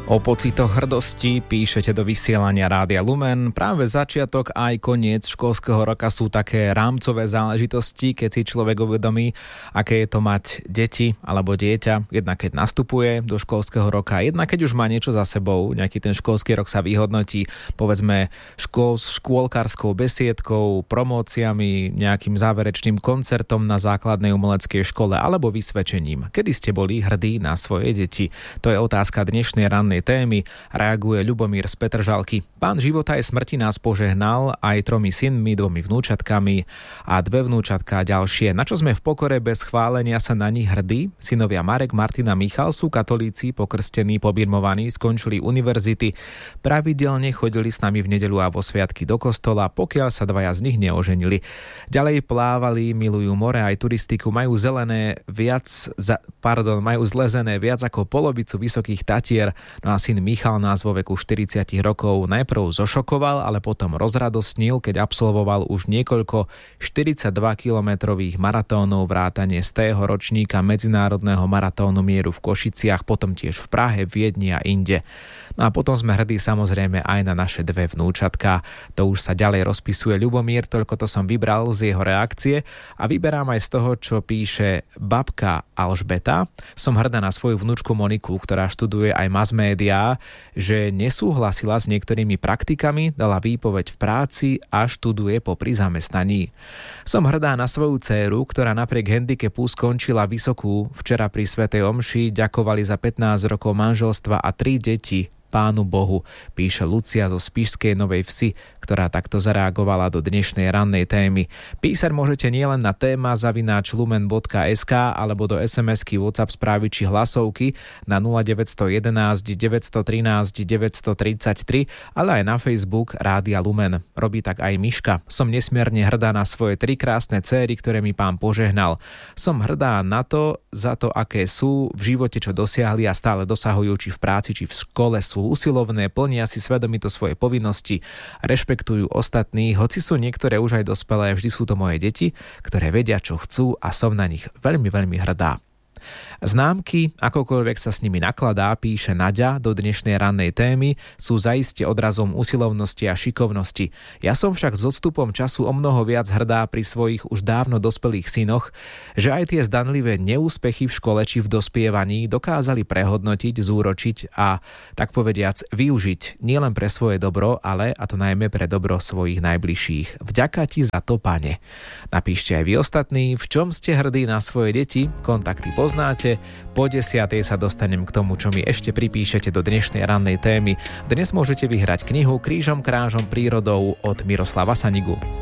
O pocitoch hrdosti píšete do vysielania Rádia Lumen. Práve začiatok aj koniec školského roka sú také rámcové záležitosti, keď si človek uvedomí, aké je to mať deti alebo dieťa, jednak keď nastupuje do školského roka, jednak keď už má niečo za sebou, nejaký ten školský rok sa vyhodnotí, povedzme škôlkarskou besiedkou, promóciami, nejakým záverečným koncertom na základnej umeleckej škole alebo vysvedčením. Kedy ste boli hrdí na svoje deti? To je otázka dnešnej rannej témy, reaguje Ľubomír z Petržalky. Pán života aj smrti nás požehnal aj 3 synmi, 2 vnúčatkami a 2 vnúčatka ďalšie. Na čo sme v pokore bez chválenia sa na nich hrdí? Synovia Marek, Martina, Michal sú katolíci, pokrstení, pobirmovaní, skončili univerzity. Pravidelne chodili s nami v nedeľu a vo sviatky do kostola, pokiaľ sa 2 z nich neoženili. Ďalej plávali, milujú more aj turistiku, majú zlezené viac ako polovicu Vysokých Tatier. No a syn Michal nás vo veku 40 rokov najprv zošokoval, ale potom rozradostnil, keď absolvoval už niekoľko 42-kilometrových maratónov vrátane z tého ročníka medzinárodného maratónu mieru v Košiciach, potom tiež v Prahe, Viedni a inde. No a potom sme hrdí samozrejme aj na naše 2 vnúčatká. To už sa ďalej rozpisuje Ľubomír, toľko to som vybral z jeho reakcie a vyberám aj z toho, čo píše babka Alžbeta. Som hrdá na svoju vnúčku Moniku, ktorá študuje aj mass médiá, že nesúhlasila s niektorými praktikami, dala výpoveď v práci a študuje popri zamestnaní. Som hrdá na svoju dcéru, ktorá napriek handicapu skončila vysokú. Včera pri svätej omši ďakovali za 15 rokov manželstva a 3 deti Pánu Bohu, píše Lucia zo Spišskej Novej Vsi, ktorá takto zareagovala do dnešnej rannej témy. Písať môžete nielen na téma@lumen.sk alebo do SMS-ky, WhatsApp správy či hlasovky na 0911 913 933, ale aj na Facebook Rádia Lumen. Robí tak aj Miška. Som nesmierne hrdá na svoje 3 krásne céry, ktoré mi Pán požehnal. Som hrdá na to, za to, aké sú v živote, čo dosiahli a stále dosahujú, či v práci, či v škole, sú usilovné, plnia si svedomito svoje povinnosti, rešpektujú ostatných, hoci sú niektoré už aj dospelé, vždy sú to moje deti, ktoré vedia, čo chcú a som na nich veľmi, veľmi hrdá. Známky, akokoľvek sa s nimi nakladá, píše Naďa do dnešnej rannej témy, sú zaiste odrazom usilovnosti a šikovnosti. Ja som však s odstupom času o mnoho viac hrdá pri svojich už dávno dospelých synoch, že aj tie zdanlivé neúspechy v škole či v dospievaní dokázali prehodnotiť, zúročiť a, tak povediac, využiť nielen pre svoje dobro, ale, a to najmä pre dobro svojich najbližších. Vďaka ti za to, Pane. Napíšte aj vy ostatní, v čom ste hrdí na svoje deti, kontakty poznáte. Po 10:00 sa dostanem k tomu, čo mi ešte pripíšete do dnešnej rannej témy. Dnes môžete vyhrať knihu Krížom krážom prírodou od Miroslava Sanigu.